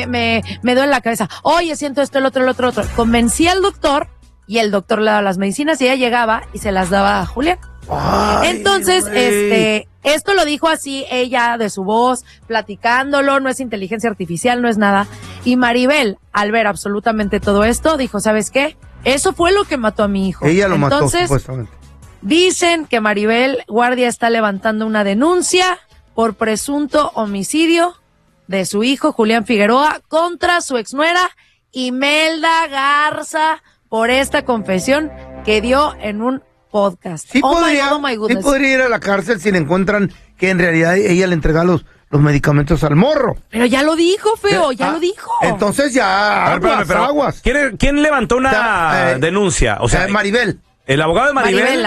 me duele la cabeza. Oye, siento esto, el otro. Convencí al doctor y el doctor le daba las medicinas y ella llegaba y se las daba a Julián. Ay, entonces, güey. esto lo dijo así ella de su voz, platicándolo, no es inteligencia artificial, no es nada. Y Maribel, al ver absolutamente todo esto, dijo, ¿sabes qué? Eso fue lo que mató a mi hijo. Ella lo mató, entonces, supuestamente. Dicen que Maribel Guardia está levantando una denuncia por presunto homicidio de su hijo Julián Figueroa contra su exnuera Imelda Garza por esta confesión que dio en un podcast. Sí, Oh podría, my goodness. sí podría ir a la cárcel si le encuentran que en realidad ella le entrega los medicamentos al morro. Pero ya lo dijo, feo, ya lo dijo. Entonces ya, A ver, espérame, aguas. ¿Quién levantó una denuncia? O sea, Maribel. El abogado de Maribel.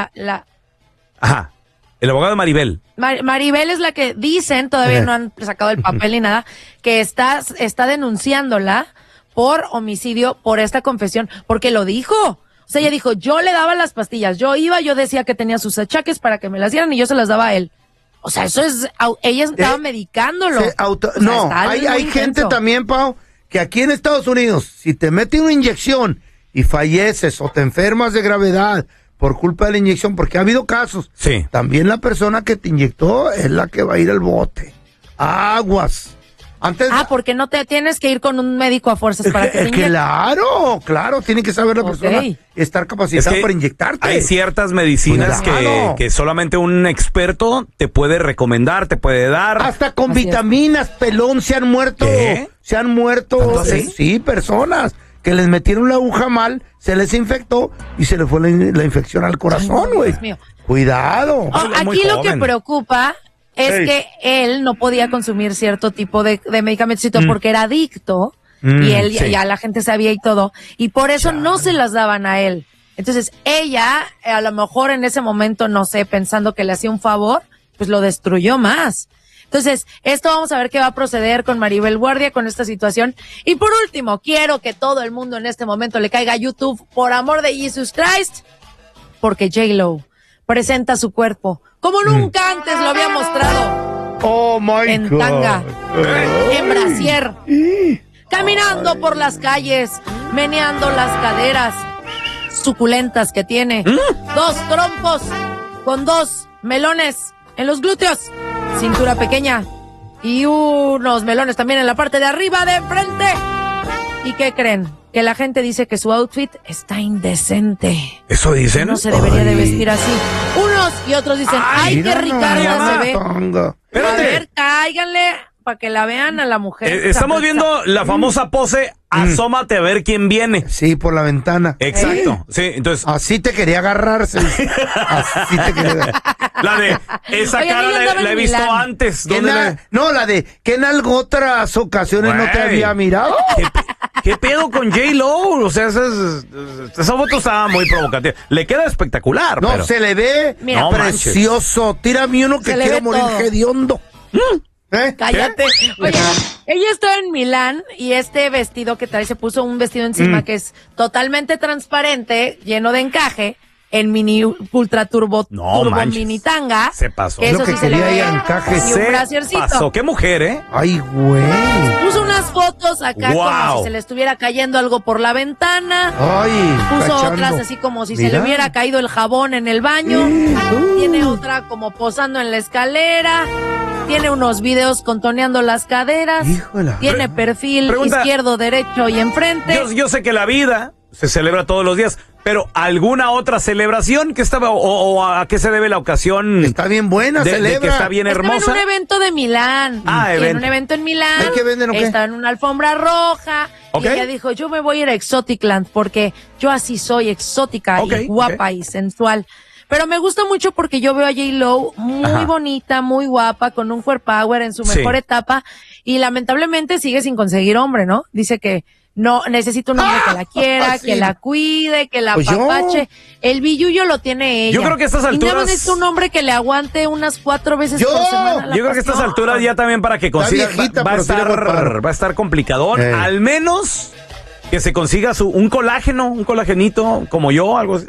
Ajá. El abogado de Maribel. Maribel es la que dicen, todavía no han sacado el papel ni nada, que está denunciándola por homicidio, por esta confesión, porque lo dijo. O sea, ella dijo, yo le daba las pastillas, yo decía que tenía sus achaques para que me las dieran y yo se las daba a él. O sea, eso es, ella estaba medicándolo. No, hay gente también, Pau, que aquí en Estados Unidos, si te meten una inyección y falleces o te enfermas de gravedad por culpa de la inyección, porque ha habido casos, sí, también la persona que te inyectó es la que va a ir al bote. Aguas. Antes, porque no te tienes que ir con un médico a fuerzas para que te inyecte. Claro, tiene que saber la persona, estar capacitada para inyectarte. Hay ciertas medicinas que solamente un experto te puede recomendar, te puede dar. Hasta con vitaminas, pelón, se han muerto. ¿Qué? Se han muerto, sí, personas que les metieron la aguja mal, se les infectó y se les fue la infección al corazón, güey. Cuidado. Aquí lo que preocupa es que él no podía consumir cierto tipo de medicamentos porque era adicto y él ya la gente sabía y todo, y por eso no se las daban a él. Entonces ella, a lo mejor en ese momento, no sé, pensando que le hacía un favor, pues lo destruyó más. Entonces, esto vamos a ver qué va a proceder con Maribel Guardia, con esta situación. Y por último, quiero que todo el mundo en este momento le caiga a YouTube, por amor de Jesus Christ, porque J-Lo presenta su cuerpo como nunca antes lo había mostrado. Oh my en God. Tanga, en brasier, caminando por las calles, meneando las caderas suculentas que tiene, 2 trompos con 2 melones en los glúteos, cintura pequeña y unos melones también en la parte de arriba de frente. ¿Y qué creen? Que la gente dice que su outfit está indecente. ¿Eso dicen? No se debería de vestir así. Unos y otros dicen, ay, qué Ricardo se ve. A ver, cáiganle para que la vean a la mujer. Estamos viendo la famosa pose, asómate a ver quién viene. Sí, por la ventana. Exacto. Sí, entonces. Así te quería agarrarse. Así te quería agarrar. La de esa cara la he visto antes. No, la de que en algo otras ocasiones no te había mirado. ¿Qué pedo con J-Lo? O sea, esa foto estaba muy provocativa. Le queda espectacular. No, pero se le ve precioso. Tírame uno que quiero morir hediondo. Cállate. Oye, ella estaba en Milán y este vestido que trae, se puso un vestido encima que es totalmente transparente, lleno de encaje, en mini ultra turbo mini tanga. Se pasó. Eso que sí se le quería ve. ir a encaje. Y un brasiercito. Pasó. Qué mujer, ¿eh? Ay, güey. Puso unas fotos acá como si se le estuviera cayendo algo por la ventana. Ay, puso cachando. otras así como si se le hubiera caído el jabón en el baño. Tiene otra como posando en la escalera. Tiene unos videos contoneando las caderas. Híjole. Tiene perfil Pregunta, izquierdo, derecho y enfrente. Yo sé que la vida se celebra todos los días, pero ¿alguna otra celebración que estaba o a qué se debe la ocasión? Está bien buena, de celebra. que está bien hermosa. Estaba en un evento de Milán. En un evento en Milán. ¿Hay que vender o qué? Estaba en una alfombra roja. Okay. Y ella dijo, yo me voy a ir a Exoticland porque yo así soy exótica y guapa y sensual. Pero me gusta mucho porque yo veo a J-Lo muy bonita, muy guapa, con un core power en su mejor etapa. Y lamentablemente sigue sin conseguir hombre, ¿no? Dice que no, necesita un hombre que la quiera, que la cuide, que la apapache. El billullo lo tiene ella. Yo creo que a estas alturas. Y nada más necesita un hombre que le aguante unas 4 veces por semana. Yo creo que a estas alturas ya también para que consiga. Va a estar complicadón. Al menos que se consiga un colágeno, un colagenito como yo, algo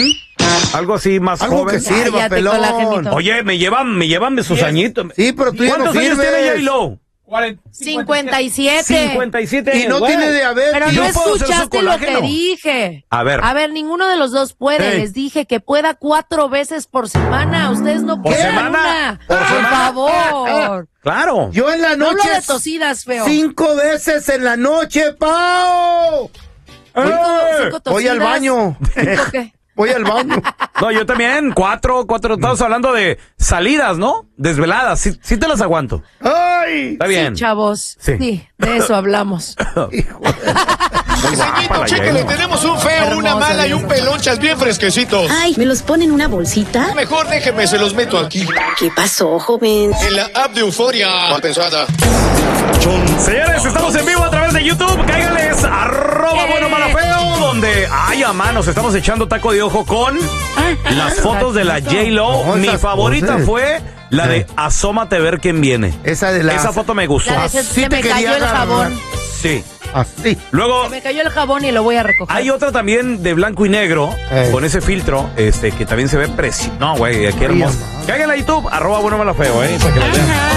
así más algo joven. Que sirva, pelón. Oye, me llevan sus añitos. Sí, pero tú ya no ¿Cuántos años sirves? tiene J-Lo? 57. 57. Y no tiene diabetes. Pero no escuchaste lo que dije. A ver, ninguno de los dos puede. Les dije que pueda 4 veces por semana. Ustedes no pueden. ¿Por semana? Por favor. Claro. Yo en la noche. No hablo de tosidas, feo. 5 veces en la noche, Pao. Voy al baño. ¿Qué? Voy al baño. No, yo también, 4, estamos hablando de salidas, ¿no? Desveladas, sí te las aguanto. ¡Ay! Está bien. Sí, chavos, sí, de eso hablamos. Señorito, chéquele, tenemos un feo, una mala y un pelonchas bien fresquecitos. Ay, ¿me los ponen en una bolsita? Mejor déjeme, se los meto aquí. ¿Qué pasó, joven? En la app de Euforia. Mal pensada. Señores, estamos en vivo a través de YouTube. Cáiganles, @buenomala_feo, donde, ay, a manos, estamos echando taco de ojo con las fotos de la J-Lo. No, Mi favorita poses. fue la de Asómate a ver quién viene. Esa foto me gustó. Se me cayó el jabón. Sí. Así. Luego, Se me cayó el jabón y lo voy a recoger. hay otra también de blanco y negro, con ese filtro, que también se ve precioso. No, güey, qué hermoso. Cáiganle a YouTube, @buenomalafeo, para que lo vean.